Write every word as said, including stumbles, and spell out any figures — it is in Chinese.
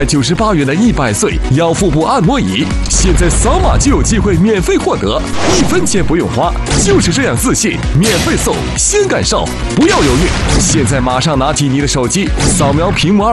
九十八元的一百岁腰腹部按摩椅，现在扫码就有机会免费获得，一分钱不用花，就是这样自信，免费送，先感受，不要犹豫，现在马上拿起你的手机，扫描屏幕二。